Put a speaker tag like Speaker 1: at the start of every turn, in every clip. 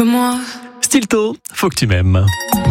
Speaker 1: que moi.
Speaker 2: Stilto, faut que tu m'aimes.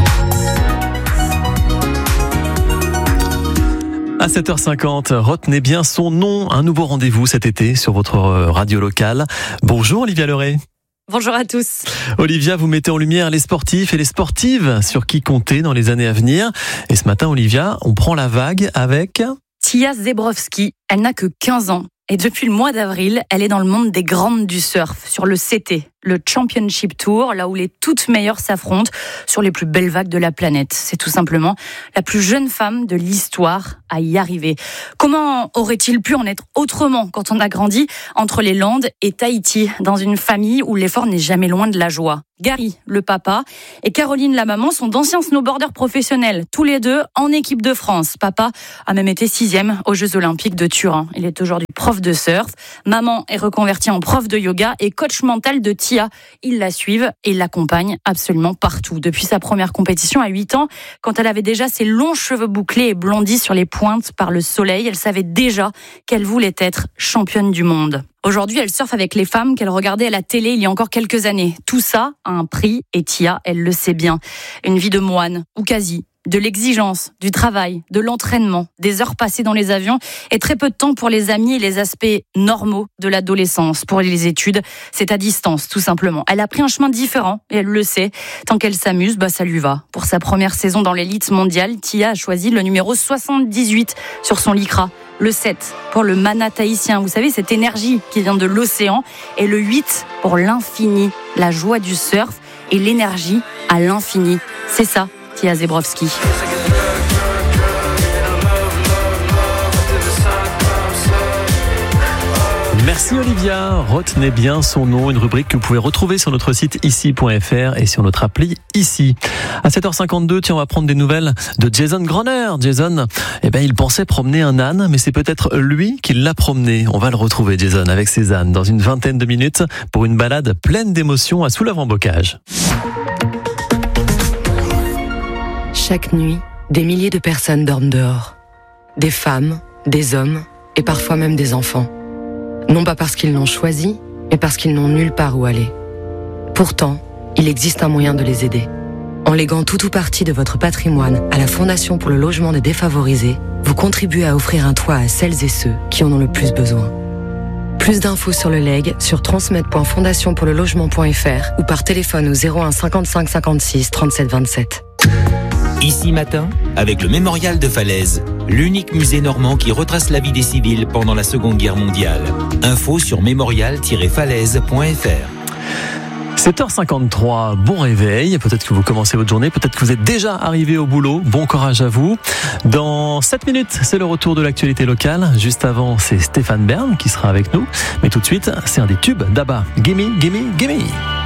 Speaker 2: À 7h50, retenez bien son nom. Un nouveau rendez-vous cet été sur votre radio locale. Bonjour Olivia Leray.
Speaker 3: Bonjour à tous.
Speaker 2: Olivia, vous mettez en lumière les sportifs et les sportives sur qui compter dans les années à venir. Et ce matin, Olivia, on prend la vague avec
Speaker 3: Tia Zebrowski. Elle n'a que 15 ans. Et depuis le mois d'avril, elle est dans le monde des grandes du surf, sur le CT, le Championship Tour, là où les toutes meilleures s'affrontent sur les plus belles vagues de la planète. C'est tout simplement la plus jeune femme de l'histoire à y arriver. Comment aurait-il pu en être autrement quand on a grandi entre les Landes et Tahiti, dans une famille où l'effort n'est jamais loin de la joie? Gary, le papa, et Caroline, la maman, sont d'anciens snowboarders professionnels, tous les deux en équipe de France. Papa a même été 6e aux Jeux Olympiques de Turin. Il est aujourd'hui prof de surf. Maman est reconvertie en prof de yoga et coach mental de Tia. Ils la suivent et l'accompagnent absolument partout. Depuis sa première compétition à 8 ans, quand elle avait déjà ses longs cheveux bouclés et blondis sur les pointes par le soleil, elle savait déjà qu'elle voulait être championne du monde. Aujourd'hui, elle surfe avec les femmes qu'elle regardait à la télé il y a encore quelques années. Tout ça a un prix et Tia, elle le sait bien. Une vie de moine, ou quasi. De l'exigence, du travail, de l'entraînement, des heures passées dans les avions et très peu de temps pour les amis et les aspects normaux de l'adolescence. Pour les études, c'est à distance, tout simplement. Elle a pris un chemin différent et elle le sait. Tant qu'elle s'amuse, ça lui va. Pour sa première saison dans l'élite mondiale, Tia a choisi le numéro 78 sur son lycra. Le 7 pour le mana tahitien, vous savez, cette énergie qui vient de l'océan. Et le 8 pour l'infini, la joie du surf et l'énergie à l'infini. C'est ça, Tia Zebrowski.
Speaker 2: Merci Olivia, retenez bien son nom, une rubrique que vous pouvez retrouver sur notre site ici.fr et sur notre appli ici. À 7h52, on va prendre des nouvelles de Jason Groner. Jason, il pensait promener un âne, mais c'est peut-être lui qui l'a promené. On va le retrouver, Jason, avec ses ânes dans une vingtaine de minutes pour une balade pleine d'émotions à Soulavran-Bocage.
Speaker 1: Chaque nuit, des milliers de personnes dorment dehors. Des femmes, des hommes et parfois même des enfants. Non pas parce qu'ils l'ont choisi, mais parce qu'ils n'ont nulle part où aller. Pourtant, il existe un moyen de les aider. En léguant tout ou partie de votre patrimoine à la Fondation pour le logement des défavorisés, vous contribuez à offrir un toit à celles et ceux qui en ont le plus besoin. Plus d'infos sur le legs sur transmet.fondationpourlelogement.fr ou par téléphone au 01 55 56 37 27.
Speaker 4: Ici Matin, avec le Mémorial de Falaise, l'unique musée normand qui retrace la vie des civils pendant la Seconde Guerre mondiale. Info sur mémorial-falaise.fr.
Speaker 2: 7h53, bon réveil. Peut-être que vous commencez votre journée, peut-être que vous êtes déjà arrivé au boulot. Bon courage à vous. Dans 7 minutes, c'est le retour de l'actualité locale. Juste avant, c'est Stéphane Bern qui sera avec nous. Mais tout de suite, c'est un des tubes d'Abba. Gimme, gimme, gimme.